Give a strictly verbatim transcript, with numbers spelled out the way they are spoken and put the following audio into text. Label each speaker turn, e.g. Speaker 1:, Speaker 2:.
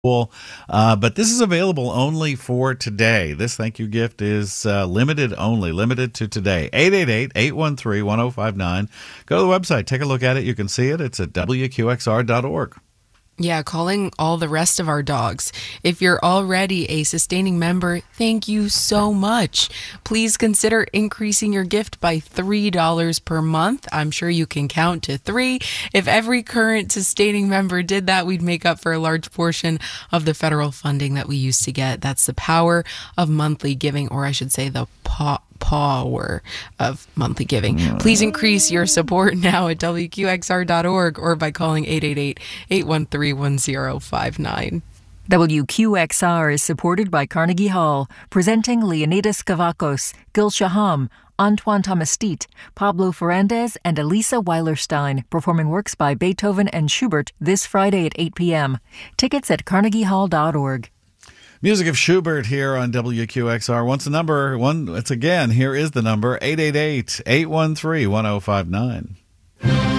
Speaker 1: Uh, but this is available only for today. This thank you gift is uh, limited only, limited to today. eight eight eight, eight one three, one zero five nine. Go to the website, take a look at it. You can see it. It's at W Q X R dot org.
Speaker 2: Yeah, calling all the rest of our dogs. If you're already a sustaining member, thank you so much. Please consider increasing your gift by three dollars per month. I'm sure you can count to three. If every current sustaining member did that, we'd make up for a large portion of the federal funding that we used to get. That's the power of monthly giving, or I should say the power of monthly giving. Please increase your support now at W Q X R dot org or by calling eight eight eight, eight one three, one zero five nine.
Speaker 3: W Q X R is supported by Carnegie Hall, presenting Leonidas Kavakos, Gil Shaham, Antoine Tomastit, Pablo Ferrandez, and Elisa Weilerstein, performing works by Beethoven and Schubert this Friday at eight p.m. Tickets at carnegie hall dot org.
Speaker 1: Music of Schubert here on W Q X R. Once the number, one, it's again, here is the number, eight eight eight, eight one three, one zero five nine.